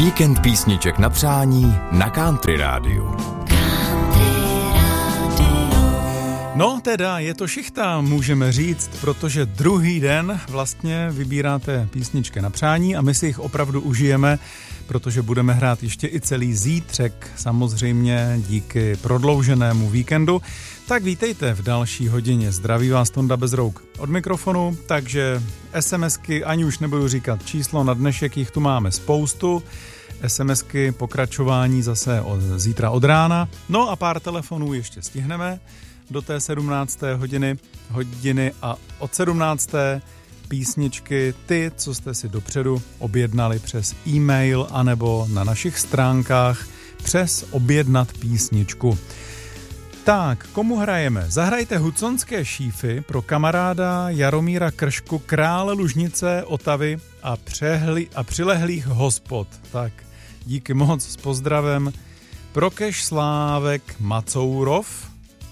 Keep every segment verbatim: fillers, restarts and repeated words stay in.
Víkend písniček na přání na Country Rádiu. No teda, je to šichta, můžeme říct, protože druhý den vlastně vybíráte písničky na přání a my si jich opravdu užijeme, protože budeme hrát ještě i celý zítřek, samozřejmě díky prodlouženému víkendu. Tak vítejte v další hodině. Zdraví vás Tonda Bezrouk od mikrofonu, takže SMSky, ani už nebudu říkat číslo, na dnešek jich tu máme spoustu. SMSky, pokračování zase od, zítra od rána. No a pár telefonů ještě stihneme do té sedmnácté hodiny, hodiny a od sedmnácté písničky ty, co jste si dopředu objednali přes e-mail anebo na našich stránkách přes objednat písničku. Tak, komu hrajeme? Zahrajte Hudsonské šífy pro kamaráda Jaromíra Kršku, krále Lužnice, Otavy a, přehli, a přilehlých hospod. Tak, díky moc, s pozdravem. Prokeš Slávek Macourov.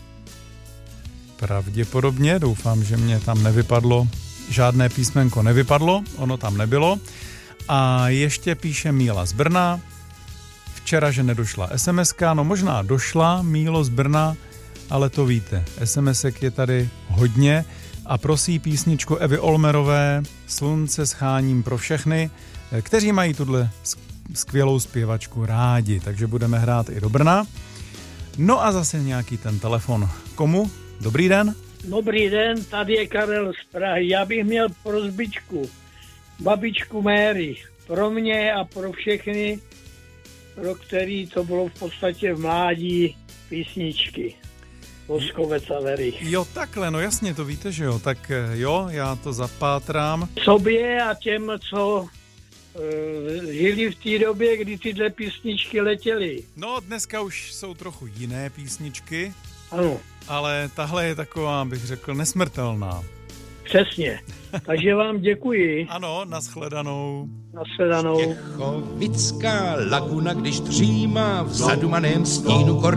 Pravděpodobně, doufám, že mě tam nevypadlo, žádné písmenko nevypadlo, ono tam nebylo. A ještě píše Míla z Brna. Včera, že nedošla SMSka, no možná došla, Mílo z Brna, ale to víte, SMSek je tady hodně a prosí písničku Evy Olmerové Slunce scháním pro všechny, kteří mají tuhle skvělou zpěvačku rádi, takže budeme hrát i do Brna. No a zase nějaký ten telefon. Komu? Dobrý den. Dobrý den, tady je Karel z Prahy. Já bych měl prosbičku, babičku Mary, pro mě a pro všechny, pro který to bylo v podstatě v mládí písničky. Voskovec a Very. Jo, takhle, no jasně, to víte, že jo, tak jo, já to zapátrám. Sobě a těm, co uh, žili v té době, kdy tyhle písničky letěly. No, dneska už jsou trochu jiné písničky. Ano. Ale tahle je taková, bych řekl, nesmrtelná. Přesně. Takže vám děkuji. Ano, nashledanou. Nashledanou. Těchovická laguna, když dřímá v zadumaném stínu